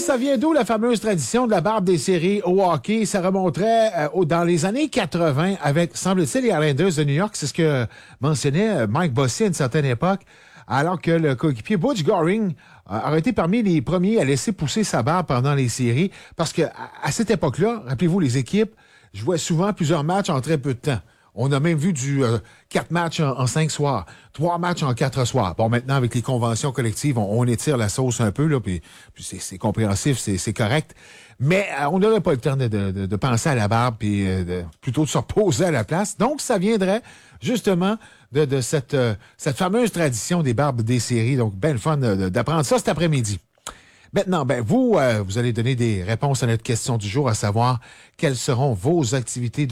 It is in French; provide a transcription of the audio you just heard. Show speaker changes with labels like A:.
A: ça vient d'où la fameuse tradition de la barbe des séries au hockey? Ça remonterait dans les années 80 avec, semble-t-il, les Islanders de New York. C'est ce que mentionnait Mike Bossy à une certaine époque, alors que le coéquipier Butch Goring aurait été parmi les premiers à laisser pousser sa barbe pendant les séries. Parce que à cette époque-là, rappelez-vous, les équipes jouaient souvent plusieurs matchs en très peu de temps. On a même vu du 4 matchs en 5 soirs, 3 matchs en 4 soirs. Bon, maintenant, avec les conventions collectives, on étire la sauce un peu, là, puis c'est compréhensif, c'est correct. Mais on n'aurait pas le temps de penser à la barbe, puis plutôt de se reposer à la place. Donc, ça viendrait justement de cette fameuse tradition des barbes des séries. Donc, ben le fun d'apprendre ça cet après-midi. Maintenant, vous allez donner des réponses à notre question du jour, à savoir quelles seront vos activités